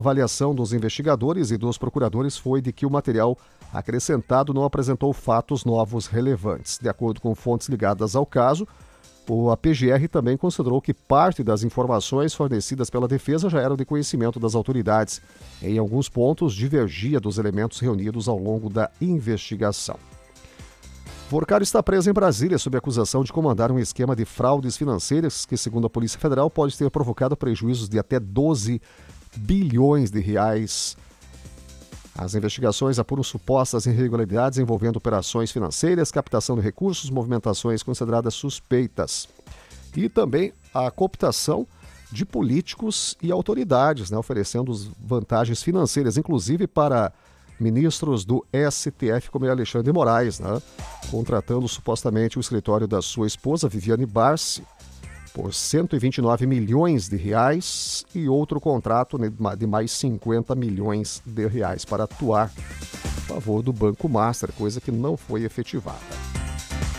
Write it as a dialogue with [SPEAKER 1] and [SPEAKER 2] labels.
[SPEAKER 1] avaliação dos investigadores e dos procuradores foi de que o material acrescentado não apresentou fatos novos relevantes. De acordo com fontes ligadas ao caso, a PGR também considerou que parte das informações fornecidas pela defesa já eram de conhecimento das autoridades. Em alguns pontos, divergia dos elementos reunidos ao longo da investigação. Forcário está preso em Brasília sob acusação de comandar um esquema de fraudes financeiras que, segundo a Polícia Federal, pode ter provocado prejuízos de até 12 bilhões de reais. As investigações apuram supostas irregularidades envolvendo operações financeiras, captação de recursos, movimentações consideradas suspeitas. E também a cooptação de políticos e autoridades, oferecendo vantagens financeiras, inclusive para ministros do STF, como é Alexandre de Moraes, contratando supostamente o escritório da sua esposa, Viviane Barsi, por 129 milhões de reais e outro contrato de mais 50 milhões de reais para atuar a favor do Banco Master, coisa que não foi efetivada.